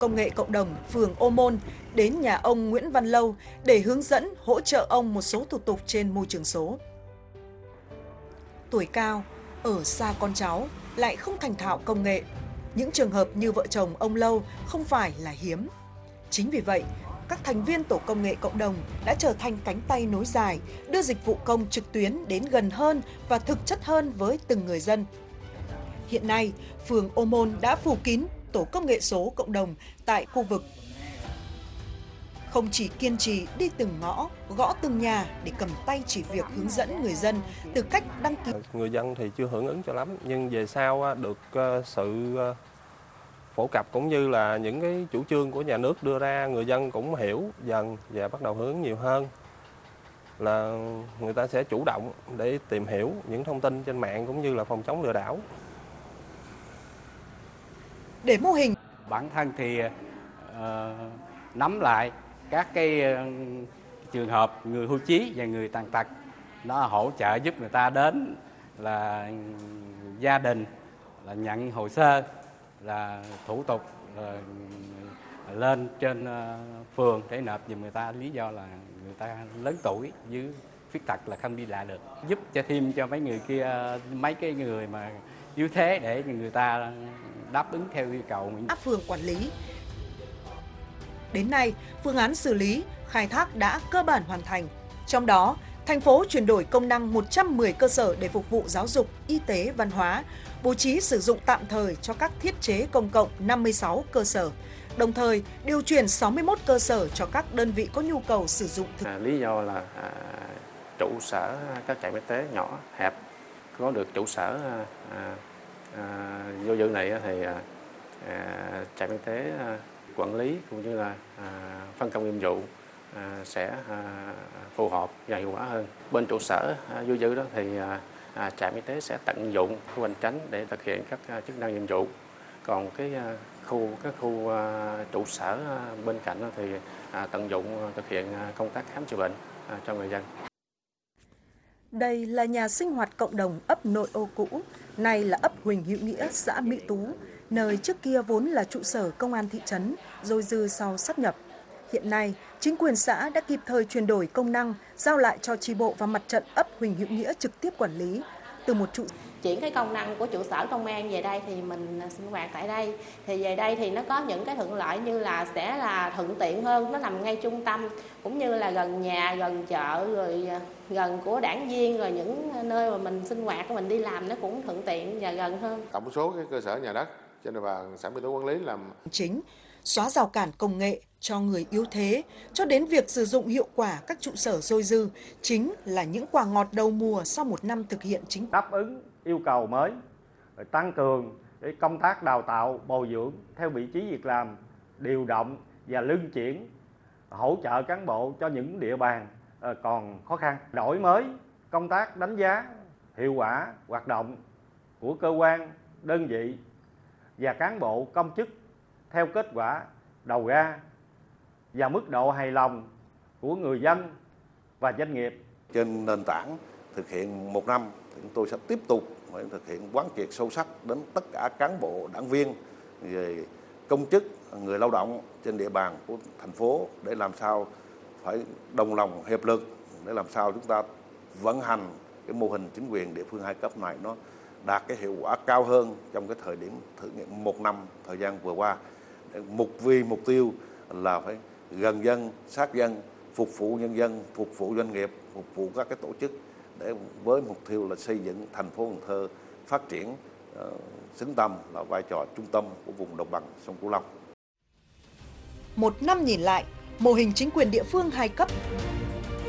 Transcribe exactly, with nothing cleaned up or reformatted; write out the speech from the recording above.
Công nghệ cộng đồng phường Ô Môn đến nhà ông Nguyễn Văn Lâu để hướng dẫn hỗ trợ ông một số thủ tục trên môi trường số. Tuổi cao, ở xa con cháu, lại không thành thạo công nghệ. Những trường hợp như vợ chồng ông Lâu không phải là hiếm. Chính vì vậy, các thành viên tổ công nghệ cộng đồng đã trở thành cánh tay nối dài, đưa dịch vụ công trực tuyến đến gần hơn và thực chất hơn với từng người dân. Hiện nay, phường Ô Môn đã phủ kín tổ công nghệ số cộng đồng tại khu vực. Không chỉ kiên trì đi từng ngõ, gõ từng nhà để cầm tay chỉ việc hướng dẫn người dân từ cách đăng ký. Người dân thì chưa hưởng ứng cho lắm, nhưng về sau được sự phổ cập cũng như là những cái chủ trương của nhà nước đưa ra, người dân cũng hiểu dần và bắt đầu hưởng ứng nhiều hơn. Là người ta sẽ chủ động để tìm hiểu những thông tin trên mạng cũng như là phòng chống lừa đảo. Để mô hình bản thân thì uh, nắm lại các cái uh, trường hợp người hưu trí và người tàn tật, nó hỗ trợ giúp người ta đến là gia đình là nhận hồ sơ, là thủ tục là lên trên uh, phường để nộp giùm người ta, lý do là người ta lớn tuổi với khuyết tật là không đi lại được, giúp cho thêm cho mấy người kia, mấy cái người mà yếu thế để người ta đáp ứng theo yêu cầu. Áp phường quản lý. Đến nay, phương án xử lý, khai thác đã cơ bản hoàn thành. Trong đó, thành phố chuyển đổi công năng một trăm mười cơ sở để phục vụ giáo dục, y tế, văn hóa, bố trí sử dụng tạm thời cho các thiết chế công cộng năm mươi sáu cơ sở, đồng thời điều chuyển sáu mươi mốt cơ sở cho các đơn vị có nhu cầu sử dụng thực. À, lý do là à, trụ sở các trạm y tế nhỏ, hẹp, có được trụ sở à, à, vô dự này thì à, à, trạm y tế à, quản lý cũng như là à, phân công nhiệm vụ à, sẽ à, phù hợp và hiệu quả hơn. Bên trụ sở à, vô dự đó thì à, à, trạm y tế sẽ tận dụng khu hành chánh để thực hiện các à, chức năng nhiệm vụ. Còn cái à, khu các khu à, trụ sở à, bên cạnh thì à, tận dụng thực hiện à, công tác khám chữa bệnh à, cho người dân. Đây là nhà sinh hoạt cộng đồng ấp Nội Ô cũ, nay là ấp Huỳnh Hữu Nghĩa, xã Mỹ Tú, nơi trước kia vốn là trụ sở công an thị trấn, rồi dư sau sáp nhập. Hiện nay, chính quyền xã đã kịp thời chuyển đổi công năng, giao lại cho chi bộ và mặt trận ấp Huỳnh Hữu Nghĩa trực tiếp quản lý. Từ một trụ chuyển cái công năng của trụ sở công an về đây thì mình sinh hoạt tại đây, thì về đây thì nó có những cái thuận lợi như là sẽ là thuận tiện hơn, nó nằm ngay trung tâm cũng như là gần nhà, gần chợ, rồi gần của đảng viên, rồi những nơi mà mình sinh hoạt, mình đi làm nó cũng thuận tiện và gần hơn. Tổng số cái cơ sở nhà đất trên địa bàn xã Mỹ Tú quản lý làm chính xóa rào cản công nghệ cho người yếu thế, cho đến việc sử dụng hiệu quả các trụ sở dôi dư chính là những quả ngọt đầu mùa sau một năm thực hiện chính đáp ứng yêu cầu mới, tăng cường cái công tác đào tạo, bồi dưỡng theo vị trí việc làm, điều động và luân chuyển, hỗ trợ cán bộ cho những địa bàn còn khó khăn, đổi mới công tác đánh giá hiệu quả hoạt động của cơ quan, đơn vị và cán bộ công chức theo kết quả đầu ra và mức độ hài lòng của người dân và doanh nghiệp. Trên nền tảng thực hiện một năm, thì chúng tôi sẽ tiếp tục phải thực hiện quán triệt sâu sắc đến tất cả cán bộ, đảng viên, về công chức, người lao động trên địa bàn của thành phố để làm sao phải đồng lòng hiệp lực để làm sao chúng ta vận hành cái mô hình chính quyền địa phương hai cấp này nó đạt cái hiệu quả cao hơn trong cái thời điểm thử nghiệm một năm thời gian vừa qua. Mục vì mục tiêu là phải gần dân, sát dân, phục vụ nhân dân, phục vụ doanh nghiệp, phục vụ các cái tổ chức để với mục tiêu là xây dựng thành phố Cần Thơ phát triển uh, xứng tầm là vai trò trung tâm của vùng đồng bằng sông Cửu Long. Một năm nhìn lại, mô hình chính quyền địa phương hai cấp